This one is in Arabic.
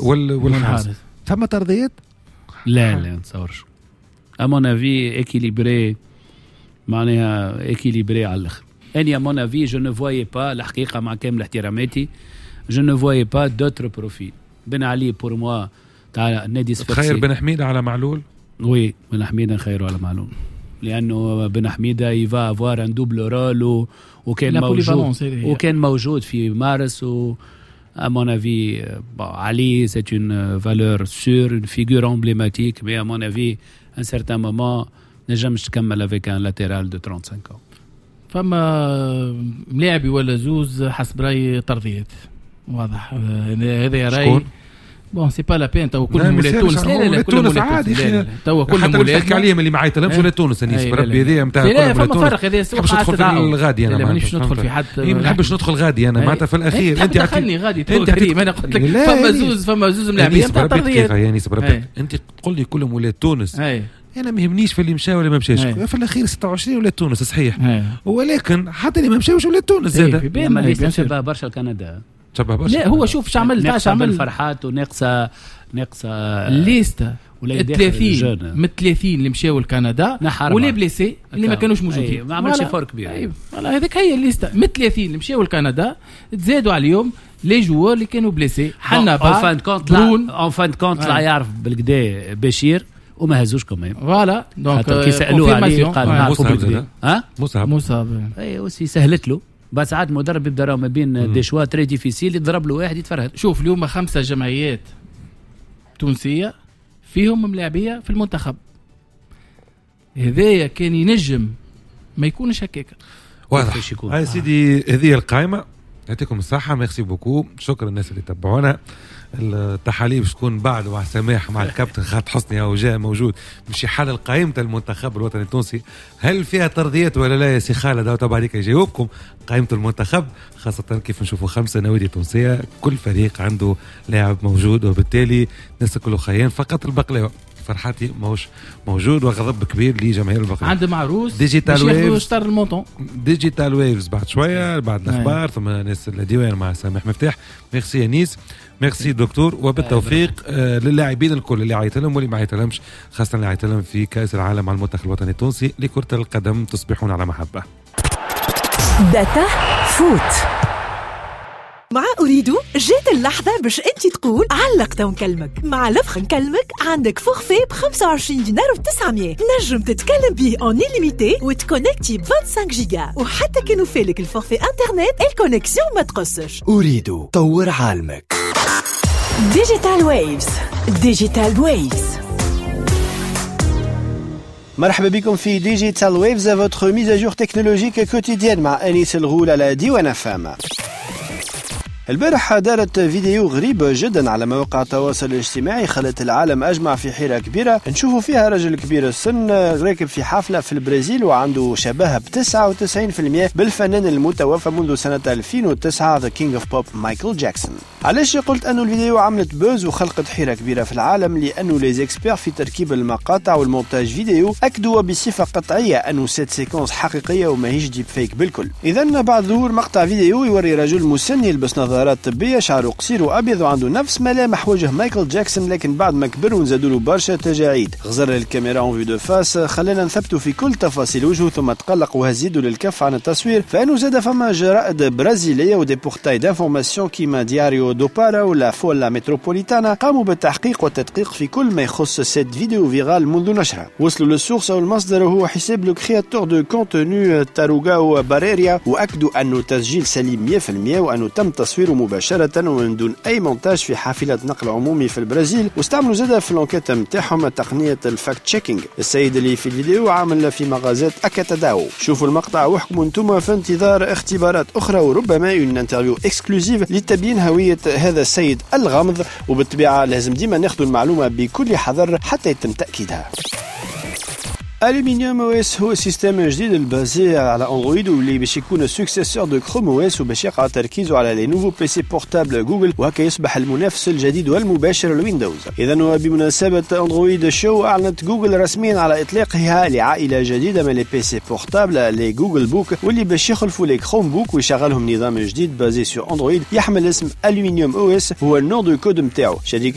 والحارس. ثم ترضيات؟ لا نتصورش. امون افي ايكيليبري معناها ايكيليبري على الاخر. اني امون افي جو نو فوايي با الحقيقه مع كامل احتراماتي جو نو فوايي با دوتر بروفيل. بن علي بور موا تاع النادي الصفاقسي. خير بن حميدة على معلول؟ وي بن حميدة خيره على معلول لانه بن حميدة يفا افوار ان دوبل رول وكان موجود في مارس à mon avis, Ali, c'est une valeur sûre, une figure emblématique, mais à mon avis, à un certain moment, n'est jamais تكمل avec un latéral de 35 ans. فما ملاعبي ولا زوز حسب رأي ترضيات واضح. هذا رأي بون سي با لا بين. تو كل مولات تونس لا كل مولات عادي. تو كل مولات نحكي عليهم اللي ما عيطلهمش ولا تونس انيس بربي هذه نتاع لا فما فرق. هذا مش ندخل في الغادي انا ما نحبش ندخل في حد ما نحبش ندخل غادي انا معناتها في الاخير انت دخلني غادي كريم. انا قلت لك فما زوز ملاعبين تاع ترضيات يعني انت تقول لي كل مولات تونس انا ما يهمنيش في اللي مشى ولا ما مشاش في الاخير 26 ولا تونس صحيح ولكن حتى اللي ما مشاوش ولا تونس زاد ما ليس شبه برشا كندا. لا هو شوف شو عمل الفرحات ونقصه الليسته 30 من 30 اللي مشاو لكندا ولي بليسي اللي ما كانوش موجودين ما عملش فرق كبير. والله هذيك هي الليسته من 30 اللي مشاو لكندا تزادوا عليهم لي جوار اللي كانوا بليسي. حنا اون فان كونت لا يعرف بالكدا بشير وما هزوش كمان. فوالا دونك كي سالوه عليه قال مصاب اي وسي سهلت له. بس ساعات المدرب يبدا ما بين دي شوا تري ديفيسيل يضرب له واحد يتفرهد. شوف اليوم 5 جمعيات تونسيه فيهم ملاعبيه في المنتخب. هذايا كان ينجم ما يكونش هكاك. واضح هاي سيدي هذه القائمه. يعطيكم الصحه ميرسي بوكو. شكرا الناس اللي تابعونا. التحاليل باش تكون بعد مع سماح مع الكابتن خالد حسني او جاء موجود باش يحلل قائمه المنتخب الوطني التونسي. هل فيها ترضيات ولا لا يا سي خالد؟ او تبع عليك يجاوبكم. قائمه المنتخب خاصه كيف نشوفوا 5 نوادي تونسيه كل فريق عنده لاعب موجود وبالتالي الناس كله خيان فقط البقلاوه. فرحاتي ماهوش موجود وغضب كبير لجماهير البقلاوه. عند معروس ديجيتال ويفز اشتر المونطون. ديجيتال ويفز بعد شويه بعد الاخبار ثم ناس الديوان مع سامح مفتاح. ميرسي انيس ميرسي دكتور وبالتوفيق للاعبين الكل اللي عيط لهم واللي ما عيط لهمش خاصه اللي عيط لهم في كاس العالم على المنتخب الوطني التونسي لكرة القدم. تصبحون على محبه. داتا فوت مع أريدو. جات اللحظة باش أنت تقول علقت ونكلمك. مع لفخ نكلمك عندك فورفي ب25 دينار و900 نجم تتكلم بيه اون إليميتي وتكونكتي ب25 جيجا وحتى كانوا فالك الفورفي انترنت الكونكسيون ما تقصش. أريدو طور عالمك. ديجيتال ويفز. ديجيتال ويفز. مرحبا بكم في ديجيتال ويفز votre mise à jour technologique quotidienne مع أنيس الغول على ديوان فام. البارح دارت فيديو غريب جدا على مواقع التواصل الاجتماعي خلت العالم أجمع في حيرة كبيرة. نشوفوا فيها رجل كبير السن راكب في حفلة في البرازيل وعنده شبه ب99% بالفنان المتوفى منذ سنة 2009 The King of Pop مايكل جاكسون. علاش قلت أنه الفيديو عملت بوز وخلقت حيرة كبيرة في العالم؟ لأنه لي زيكسبير في تركيب المقاطع والمونتاج فيديو أكدوا بصفة قطعية أنه سيت سيكونس حقيقية وما هيش ديب فيك بالكل. إذن بعد ظهور مقطع فيديو يوري رجل مسن يلبس نظارات طبية شعره قصير وأبيض وعنده نفس ملامح وجه مايكل جاكسون لكن بعد ما كبر ونزادوا له برشا تجاعيد. غزر الكاميرا اون فيو دو فاس خلينا نثبتوا في كل تفاصيل وجهه ثم تقلق وهز يده للكف عن التصوير فإنه زاد فما جرائد برازيلية ودي بورتاي دانفورماسيون كيما دياريو دوبارا ولا فولا متروبوليتانا قاموا بالتحقيق والتدقيق في كل ما يخص سيت فيديو فيرال منذ نشرها. وصلوا للسورس أو المصدر وهو حساب لو كرياتور دو كونتوني تاروغاو باريريا وأكدوا أنه تسجيل سليم 100% وأنه تم تصويره مباشرة ومن دون أي مونتاج في حافلة نقل عمومي في البرازيل. واستعملوا زادة في الانكيت متاعهم تقنية الفاكت تشيكينج. السيد اللي في الفيديو عامل في مغازات أكاتاداو. شوفوا المقطع وحكموا انتم في انتظار اختبارات أخرى وربما une انترفيو اكسكلوزيف لتبيين هوية هذا السيد الغامض وبالطبيعة لازم ديما ناخذ المعلومة بكل حذر حتى يتم تأكيدها. ألومنيوم OS هو سيستم جديد البازي على أندرويد واللي باش يكون سكسيسور دو كروم OS وباش يقع تركيزه على لي نوفو بي سي بورتابل جوجل وهكا يصبح المنافس الجديد والمباشر لويندوز. إذا بمناسبة أندرويد شو أعلنت جوجل رسميا على إطلاقها لعائلة جديدة من لي بي سي بورتابل لي جوجل بوك واللي باش يخلفوا لي كروم بوك ويشغلهم نظام جديد بازي سو أندرويد يحمل اسم ألومنيوم OS هو النور دو كود نتاعو.